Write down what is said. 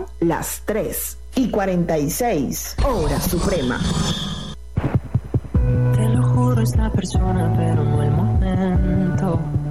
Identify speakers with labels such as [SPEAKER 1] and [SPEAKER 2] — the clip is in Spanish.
[SPEAKER 1] las 3:46, hora suprema.
[SPEAKER 2] Te lo juro, esta persona, pero no el momento.